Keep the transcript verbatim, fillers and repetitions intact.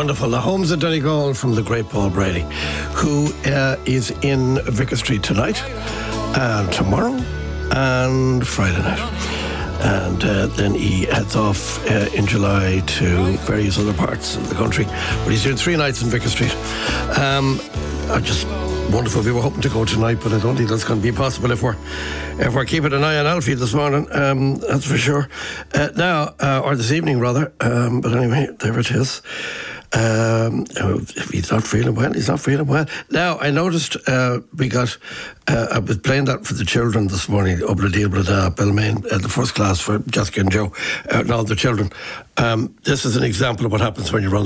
Wonderful. The Homes of Donegal from the great Paul Brady, who uh, is in Vicar Street tonight and tomorrow and Friday night. And uh, then he heads off uh, in July to various other parts of the country. But he's doing three nights in Vicar Street. Um, I just wonderful. We were hoping to go tonight, but I don't think that's going to be possible if we're if we're keeping an eye on Alfie this morning. Um, that's for sure. Uh, now, uh, or this evening rather. Um, but anyway, there it is. Um, if he's not feeling well, he's not feeling well. Now, I noticed uh, we got, uh, I was playing that for the children this morning, up at Dealbrada, Belmain, uh, the first class for Jessica and Joe, uh, and all the children. Um, this is an example of what happens when you run